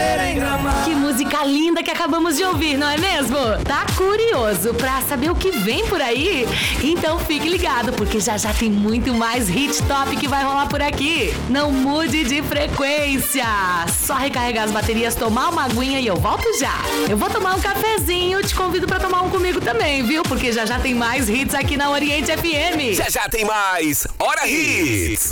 Terça-feira em Gramado. Que música linda que acabamos de ouvir, não é mesmo? Tá curioso pra saber o que vem por aí? Então fique ligado, porque já já tem muito mais hit top que vai rolar por aqui. Não mude de frequência. Só recarregar as baterias, tomar uma aguinha e eu volto já. Eu vou tomar um cafezinho, te convido pra tomar um comigo também, viu? Porque já já tem mais hits aqui na Oriente FM. Já já tem mais Hora Hits.